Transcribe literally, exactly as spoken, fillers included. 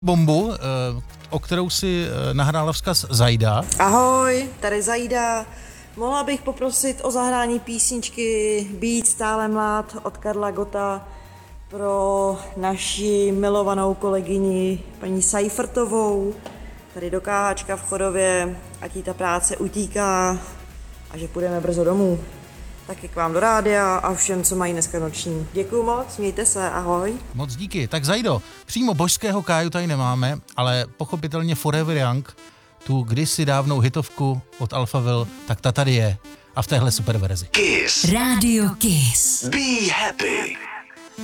bombu, o kterou si nahrála vzkaz Zajda. Ahoj, tady Zajda. Mohla bych poprosit o zahrání písničky Být stále mlád od Karla Gotta pro naši milovanou kolegyni paní Seifertovou, tady do Káčka v Chodově, ať jí ta práce utíká a že půjdeme brzo domů. Taky k vám do rádia a všem, co mají dneska noční. Děkuju moc, mějte se, ahoj. Moc díky. Tak Zajdo, přímo božského Káju tady nemáme, ale pochopitelně Forever Young, tu kdysi dávnou hitovku od Alphaville, tak ta tady je. A v téhle super verzi. Kiss. Radio Kiss. Be happy.